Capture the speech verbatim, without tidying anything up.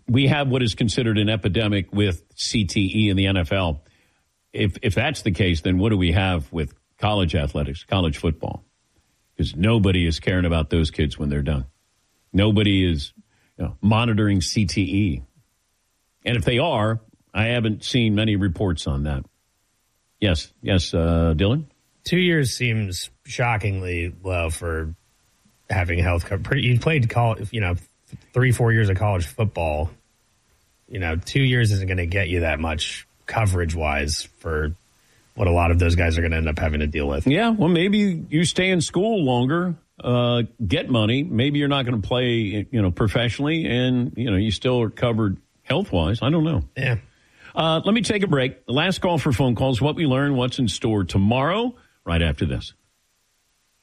we have what is considered an epidemic with C T E in the N F L. If if that's the case, then what do we have with college athletics, college football? Because nobody is caring about those kids when they're done. Nobody is you know, monitoring C T E. And if they are, I haven't seen many reports on that. Yes, yes, uh, Dylan? Two years seems shockingly low for having health coverage. You played, college, you know, three, four years of college football. You know, two years isn't going to get you that much coverage-wise for what a lot of those guys are going to end up having to deal with. Yeah, well, maybe you stay in school longer, uh, get money. Maybe you're not going to play, you know, professionally, and, you know, you still are covered health-wise. I don't know. Yeah. Uh, let me take a break. The last call for phone calls, what we learn, what's in store tomorrow, right after this.